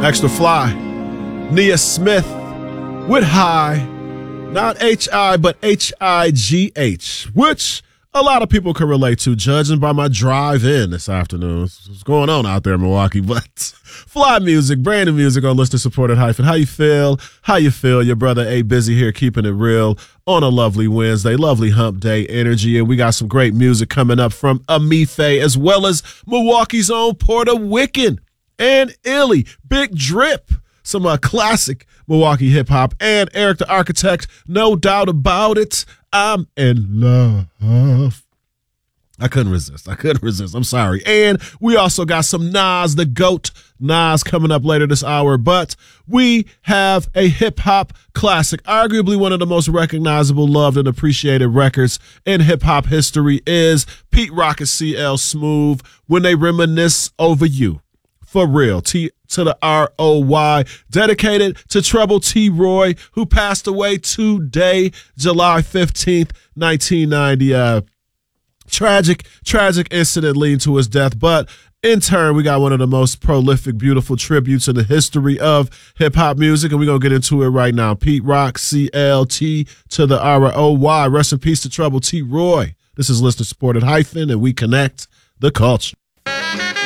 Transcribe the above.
Extra Fly, Nia Smith with High, not H-I, but H-I-G-H, which a lot of people can relate to, judging by my drive in this afternoon. What's going on out there in Milwaukee? But Fly music, brand new music on listener-supported hyphen. How you feel? How you feel? Your brother A Busy here, keeping it real on a lovely Wednesday, lovely hump day energy. And we got some great music coming up from Amife, as well as Milwaukee's own Porter Wicken and Illy, Big Drip, some classic Milwaukee hip-hop, and Eric the Architect, no doubt about it. I'm in love. I couldn't resist. I'm sorry. And we also got some Nas, the GOAT, Nas, coming up later this hour. But we have a hip-hop classic, arguably one of the most recognizable, loved, and appreciated records in hip-hop history is Pete Rock and CL Smooth, When They Reminisce Over You. For real, T to the R-O-Y, dedicated to Treble T. Roy, who passed away today, July 15th, 1990. Tragic incident leading to his death. But in turn, we got one of the most prolific, beautiful tributes in the history of hip-hop music, and we're going to get into it right now. Pete Rock, C-L-T to the R-O-Y. Rest in peace to Treble T. Roy. This is listener-supported hyphen, and we connect the culture.